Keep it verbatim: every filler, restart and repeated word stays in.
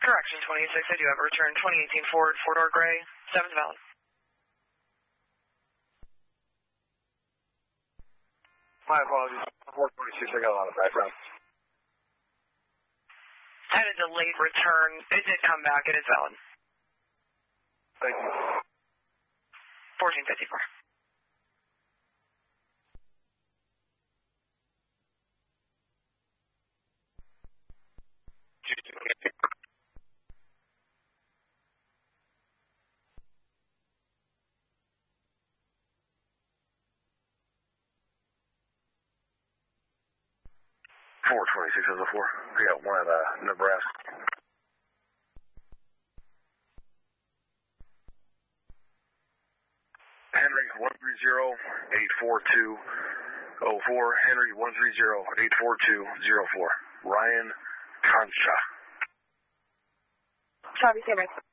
Correction twenty-six, I do have a return twenty eighteen Ford, four-door gray, seven's valid. My apologies, four twenty-six, I got a lot of background. I had a delayed return. It did come back, it is valid. Thank you. fourteen fifty-four. four twenty-six oh four. We got one at uh, Nebraska. Henry one three zero eight four two oh four. Henry one three zero eight four two oh four. Ryan Concha. Copy, same.